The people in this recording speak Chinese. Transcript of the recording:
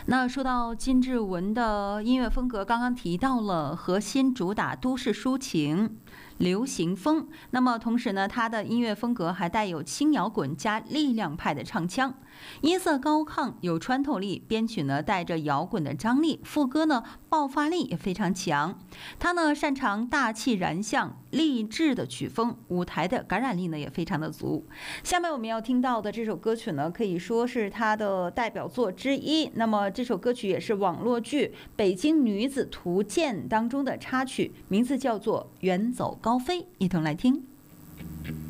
那说到金志文的音乐风格，刚刚提到了核心主打都市抒情、流行风。那么同时呢，他的音乐风格还带有轻摇滚加力量派的唱腔，音色高亢有穿透力，编曲呢带着摇滚的张力，副歌呢爆发力也非常强。他呢擅长大气燃相、励志的曲风，舞台的感染力呢也非常的足。下面我们要听到的这首歌曲呢，可以说是他的代表作之一。那么这首歌曲也是网络剧《北京女子图鉴》当中的插曲，名字叫做《远走高飞》，一同来听。